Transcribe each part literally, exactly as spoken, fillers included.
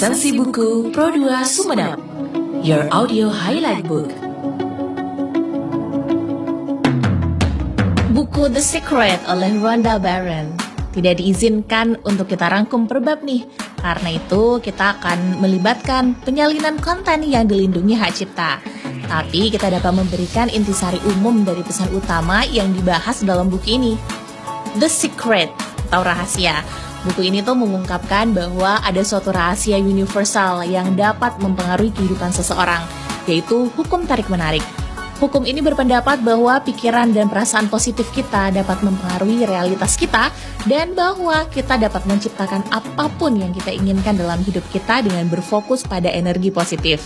Resensi buku Pro dua Sumedang, Your Audio Highlight Book. Buku The Secret oleh Rhonda Byrne tidak diizinkan untuk kita rangkum per bab nih. Karena itu kita akan melibatkan penyalinan konten yang dilindungi hak cipta. Tapi kita dapat memberikan intisari umum dari pesan utama yang dibahas dalam buku ini. The Secret atau rahasia. Buku ini tuh mengungkapkan bahwa ada suatu rahasia universal yang dapat mempengaruhi kehidupan seseorang, yaitu hukum tarik-menarik. Hukum ini berpendapat bahwa pikiran dan perasaan positif kita dapat mempengaruhi realitas kita dan bahwa kita dapat menciptakan apapun yang kita inginkan dalam hidup kita dengan berfokus pada energi positif.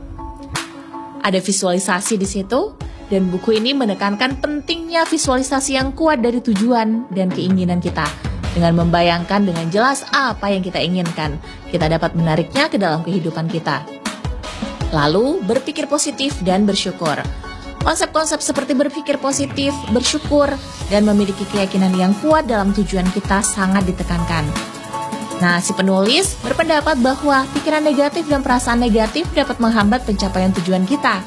Ada visualisasi di situ, dan buku ini menekankan pentingnya visualisasi yang kuat dari tujuan dan keinginan kita. Dengan membayangkan dengan jelas apa yang kita inginkan, kita dapat menariknya ke dalam kehidupan kita. Lalu, berpikir positif dan bersyukur. Konsep-konsep seperti berpikir positif, bersyukur, dan memiliki keyakinan yang kuat dalam tujuan kita sangat ditekankan. Nah, si penulis berpendapat bahwa pikiran negatif dan perasaan negatif dapat menghambat pencapaian tujuan kita.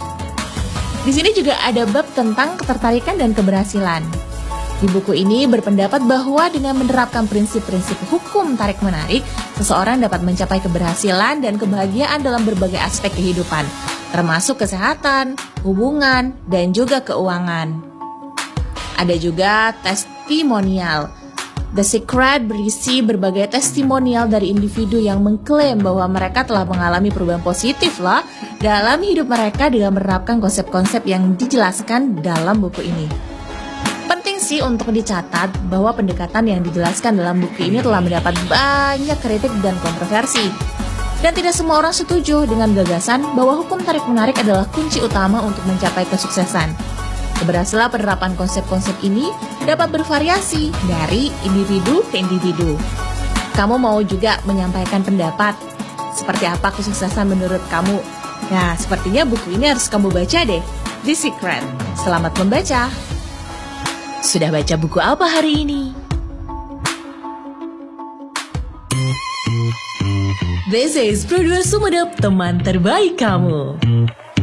Di sini juga ada bab tentang ketertarikan dan keberhasilan. Di buku ini berpendapat bahwa dengan menerapkan prinsip-prinsip hukum tarik-menarik, seseorang dapat mencapai keberhasilan dan kebahagiaan dalam berbagai aspek kehidupan, termasuk kesehatan, hubungan, dan juga keuangan. Ada juga testimonial. The Secret berisi berbagai testimonial dari individu yang mengklaim bahwa mereka telah mengalami perubahan positif loh dalam hidup mereka dengan menerapkan konsep-konsep yang dijelaskan dalam buku ini. Penting sih untuk dicatat bahwa pendekatan yang dijelaskan dalam buku ini telah mendapat banyak kritik dan kontroversi. Dan tidak semua orang setuju dengan gagasan bahwa hukum tarik-menarik adalah kunci utama untuk mencapai kesuksesan. Keberhasilan penerapan konsep-konsep ini dapat bervariasi dari individu ke individu. Kamu mau juga menyampaikan pendapat? Seperti apa kesuksesan menurut kamu? Nah, sepertinya buku ini harus kamu baca deh. The Secret. Selamat membaca. Sudah baca buku apa hari ini? This is Pro dua Sumedang, teman terbaik kamu.